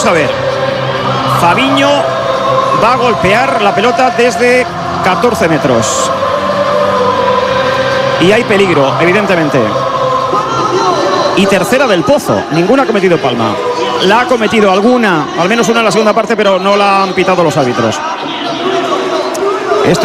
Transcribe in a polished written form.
Vamos a ver. Fabiño va a golpear la pelota desde 14 metros. Y hay peligro, evidentemente. Y tercera del Pozo. Ninguna ha cometido Palma. La ha cometido alguna, al menos una en la segunda parte, pero no la han pitado los árbitros.